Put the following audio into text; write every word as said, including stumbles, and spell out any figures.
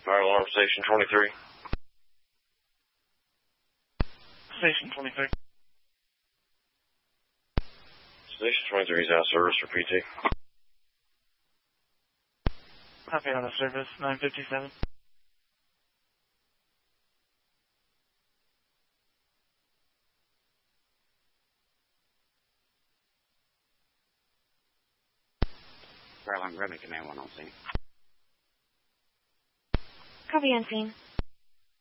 Fire alarm station twenty-three. Station twenty-three. Station twenty-three is out of service for P T. Copy out of service, nine fifty-seven. Fire alarm, grab me command one on scene. Copy on scene.